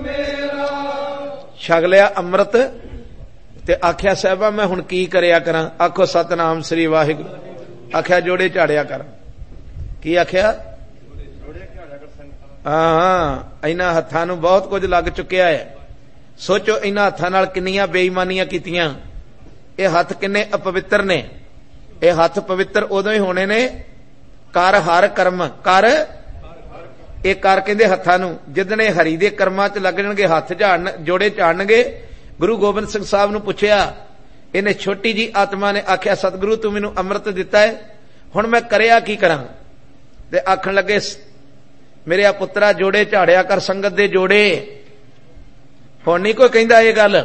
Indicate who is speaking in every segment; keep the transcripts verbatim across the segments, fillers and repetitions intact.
Speaker 1: छक लिया अमृत ते आख्या साहिबा मैं हुण की करया करां। आखो सतनाम श्री वाहिगुरू। आख्या जोड़े झाड़िया कर। की आख्या? हाँ, इन्हां हत्थां नूं बहुत कुछ लग चुकिया है। सोचो इन्हां हत्थां नाल किन्नियां बेईमानियां कीतियां। ये हथ किन्ने अपवित्र ने। ये हथ पवित्र उदों ही होने ने कर हर कर्म कर। ये कर कहंदे हत्थां नूं जिदने हरि दे कर्मां च लग जाणगे हथ झाड़न जोड़े झाड़नगे। गुरु गोबिंद सिंह साहब नूं पुछया, इन्हें छोटी जी आत्मा ने आख्या सतगुरु तू मैनूं अमृत दिता है, हुण मैं करया की करां? ते आखण लगे मेरे पुत्रा जोड़े झाड़िया कर संगत दे जोड़े। हुण नहीं कोई कहिंदा ये गल।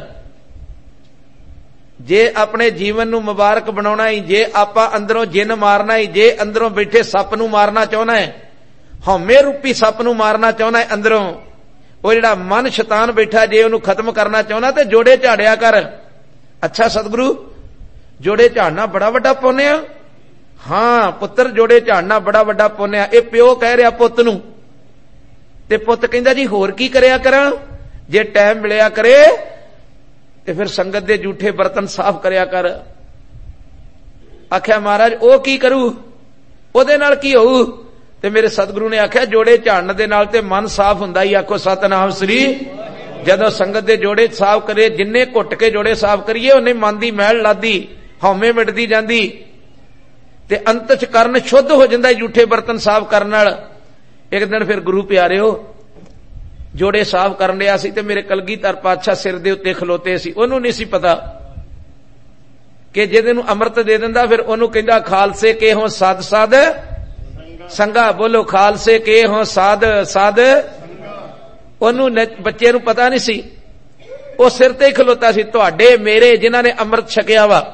Speaker 1: जे अपने जीवन नूं मुबारक बनाउणा ही, जे आपां अंदरों जिन मारना ही, जे अंदरों बैठे सप नूं मारना चाहुंदा है, हौमे रूपी सप नूं मारना चाहुंदा है अंदरों, वो जिहड़ा मन शैतान बैठा जे उहनूं खत्म करना चाहुंदा ते जोड़े झाड़िया कर। अच्छा सतगुरु जोड़े झाड़ना बड़ा वड्डा पुण्य आ? हां पुत्र जोड़े झाड़ना बड़ा वड्डा पुण्य आ। ये प्यो कह रहा पुत्त नूं ते पुत्त कहंदा जी होर की करया करां? जे टाइम मिलिया करे ते फिर संगत दे झूठे बर्तन साफ करया कर। आख्या महाराज ओ की करूं, ओदे नाल की होऊ? ते मेरे सतगुरु ने आख्या जोड़े झाड़न दे नाल ते मन साफ हुंदा ही। आखो सतनाम श्री। जदों संगत दे जोड़े साफ करे, जिन्ने घुट के जोड़े साफ करिए उन्ने मन दी मैल लादी, हौमे मिटदी जांदी ते अंत च करन शुद्ध हो जांदा झूठे बर्तन साफ करन नाल। एक दिन फिर गुरु प्यारिओ जोड़े साफ करन लिया सी ते मेरे कलगीधर पातशाह सिर दे उत्ते खलोते सी। ओनू नहीं सी पता कि जिहदे नूं अमृत दे दिंदा फिर ओनू कहंदा खालसे के हो साध साध संगा। बोलो खालसे के हो साध साध। ओनू बच्चे नूं पता नहीं सी, ओ सिर ते ही खलोता सी। तुहाडे मेरे जिन्हां ने अमृत छकिया वा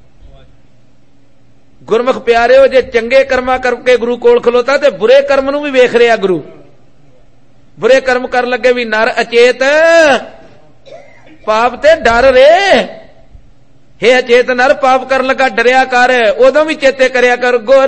Speaker 1: गुरमुख प्यारिओ, जे चंगे कर्मा करके गुरु कोल खलोता ते बुरे कर्म नूं भी वेख रिहा गुरु। बुरे कर्म कर लगे भी नर अचेत पाप ते डर रे। हे अचेत नर पाप कर लगा डरिया कर, उदों भी चेते करया कर।